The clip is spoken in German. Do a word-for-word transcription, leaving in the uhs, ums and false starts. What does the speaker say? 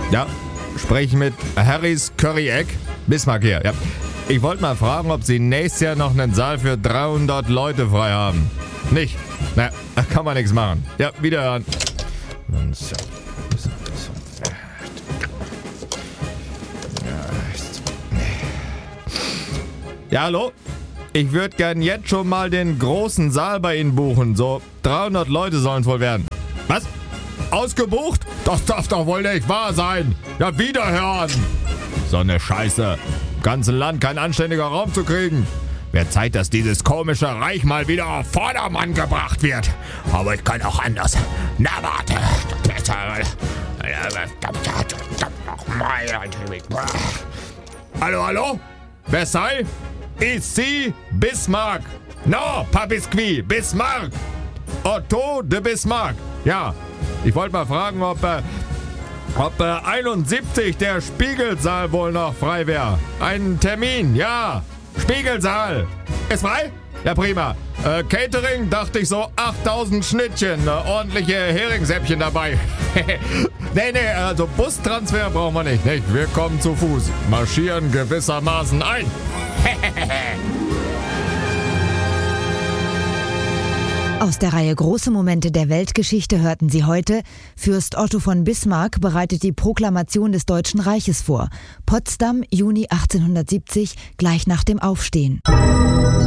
Ja, sprich mit Harrys Curry Egg. Bismarck hier, ja. Ich wollte mal fragen, ob Sie nächstes Jahr noch einen Saal für dreihundert Leute frei haben. Nicht? Na, da kann man nichts machen. Ja, wiederhören. Ja, hallo? Ich würde gern jetzt schon mal den großen Saal bei Ihnen buchen. So dreihundert Leute sollen es wohl werden. Was? Ausgebucht? Das darf doch wohl nicht wahr sein. Ja, wiederhören. So eine Scheiße. Im ganzen Land kein anständiger Raum zu kriegen. Wird Zeit, dass dieses komische Reich mal wieder auf Vordermann gebracht wird. Aber ich kann auch anders. Na, warte. Hallo, hallo? Versailles? Ici Bismarck. No, pas Biscuit. Bismarck. Otto de Bismarck. Ja, ich wollte mal fragen, ob, äh, ob äh, einundsiebzig der Spiegelsaal wohl noch frei wäre. Ein Termin, ja. Spiegelsaal. Ist frei? Ja, prima. Äh, Catering, dachte ich so achttausend Schnittchen. Äh, ordentliche Heringssäppchen dabei. nee, nee, also Bustransfer brauchen wir nicht, nicht. Wir kommen zu Fuß. Marschieren gewissermaßen ein. Aus der Reihe Große Momente der Weltgeschichte hörten Sie heute: Fürst Otto von Bismarck bereitet die Proklamation des Deutschen Reiches vor. Potsdam, Juni achtzehnhundertsiebzig, gleich nach dem Aufstehen.